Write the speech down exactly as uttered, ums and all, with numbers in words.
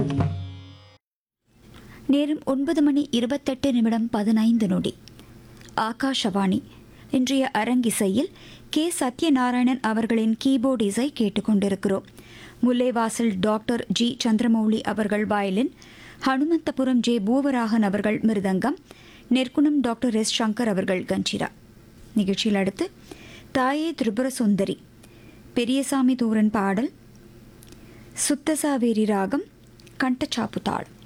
நேரம் ஒன்பது மணி இருபத்தெட்டு நிமிடம் பதினைந்து நொடி. ஆகாஷவாணி. இன்றைய அரங்கிசையில் கே சத்யநாராயணன் அவர்களின் கீபோர்ட் இசை கேட்டுக்கொண்டிருக்கிறோம். முல்லைவாசல் டாக்டர் ஜி சந்திரமௌலி அவர்கள் வயலின், ஹனுமந்தபுரம் ஜே பூவராகன் அவர்கள் மிருதங்கம், நெற்குணம் டாக்டர் எஸ் சங்கர் அவர்கள் கஞ்சிரா. நிகழ்ச்சியில் அடுத்து தாயே திரிபுர சுந்தரி, பெரியசாமி தூரன் பாடல், சுத்தசாவேரி ராகம், கண்டச்சாப்பு தாளம்.